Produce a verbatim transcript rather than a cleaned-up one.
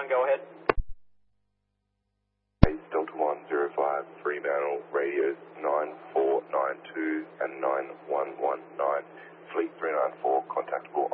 one, go ahead. Delta one zero five, Fremantle, radios nine four nine two and nine one one nine, Fleet three nine four, contactable.